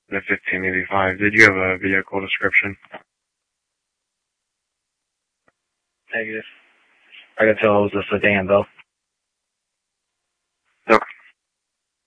The 1585. Did you have a vehicle description? Negative. I could tell it was a sedan, though. Okay.